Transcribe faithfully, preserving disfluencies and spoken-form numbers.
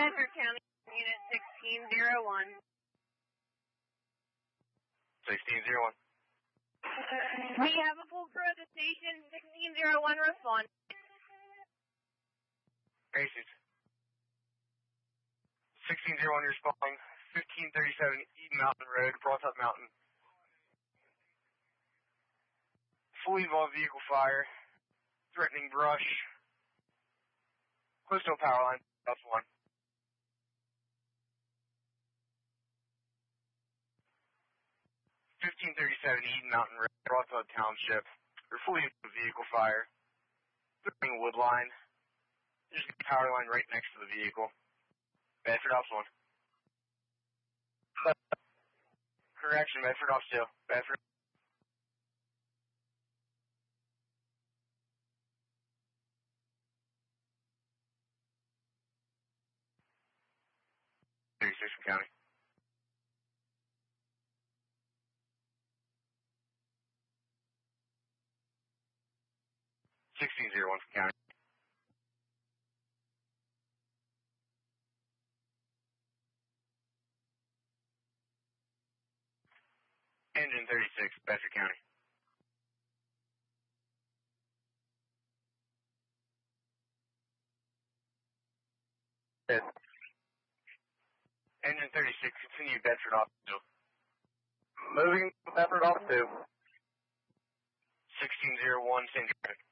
Bedford County, Unit sixteen zero one. sixteen zero one. We have a full crew at the station. sixteen zero one, respond. Macy's. sixteen zero one, you're responding. fifteen thirty-seven Eden Mountain Road, Broadtop Mountain. Fully involved vehicle fire. Threatening brush. Close to a power line. That's one. fifteen thirty-seven Eden Mountain Road, Broadtop Township. You're fully involved vehicle fire. Threatening wood line. There's a power line right next to the vehicle. Bedford Ops one. Correction, Bedford Ops two. Bedford. thirty-six County. sixteen zero one County. Engine thirty-six, Bedford County. Yes. Engine thirty-six, continue Bedford off two. Moving Bedford off two. sixteen zero one, same traffic.